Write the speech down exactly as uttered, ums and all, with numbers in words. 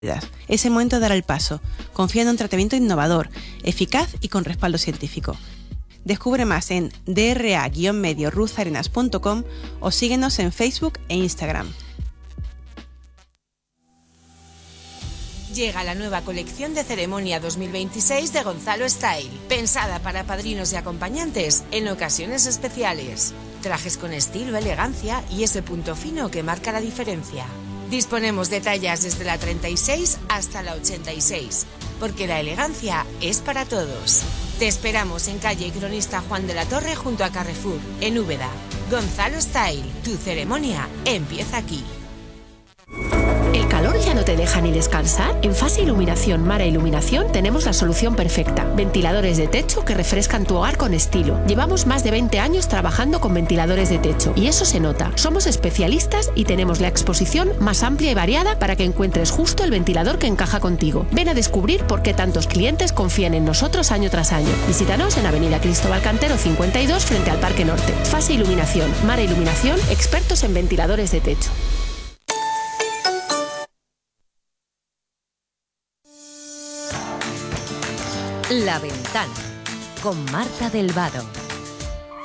Es el momento de dar el paso, confiando en un tratamiento innovador, eficaz y con respaldo científico. Descubre más en d r a guion medio ruz arenas punto com o síguenos en Facebook e Instagram. Llega la nueva colección de ceremonia dos mil veintiséis de Gonzalo Style, pensada para padrinos y acompañantes en ocasiones especiales. Trajes con estilo, elegancia y ese punto fino que marca la diferencia. Disponemos de tallas desde la treinta y seis hasta la ochenta y seis, porque la elegancia es para todos. Te esperamos en calle Cronista Juan de la Torre junto a Carrefour, en Úbeda. Gonzalo Style, tu ceremonia empieza aquí. ¿El calor ya no te deja ni descansar? En Fase Iluminación Mara Iluminación tenemos la solución perfecta. Ventiladores de techo que refrescan tu hogar con estilo. Llevamos más de veinte años trabajando con ventiladores de techo y eso se nota. Somos especialistas y tenemos la exposición más amplia y variada para que encuentres justo el ventilador que encaja contigo. Ven a descubrir por qué tantos clientes confían en nosotros año tras año. Visítanos en Avenida Cristóbal Cantero cincuenta y dos frente al Parque Norte. Fase Iluminación Mara Iluminación, expertos en ventiladores de techo. La Ventana, con Marta del Vado.